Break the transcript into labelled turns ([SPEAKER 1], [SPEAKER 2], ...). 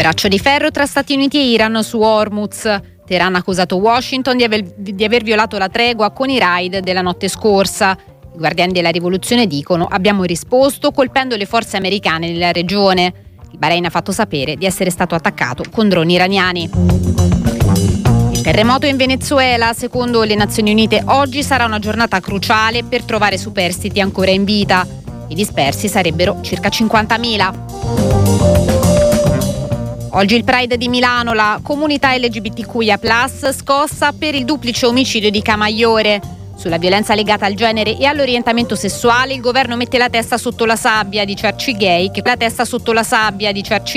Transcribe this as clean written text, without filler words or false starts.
[SPEAKER 1] Braccio di ferro tra Stati Uniti e Iran su Hormuz. Teheran ha accusato Washington di aver violato la tregua con i raid della notte scorsa. I guardiani della rivoluzione dicono: abbiamo risposto colpendo le forze americane nella regione. Il Bahrain ha fatto sapere di essere stato attaccato con droni iraniani. Il terremoto in Venezuela, secondo le Nazioni Unite, oggi sarà una giornata cruciale per trovare superstiti ancora in vita. I dispersi sarebbero circa 50.000. Oggi il Pride di Milano, la comunità LGBTQIA+, scossa per il duplice omicidio di Camaiore. Sulla violenza legata al genere e all'orientamento sessuale il governo mette la testa sotto la sabbia, dice Arcigay,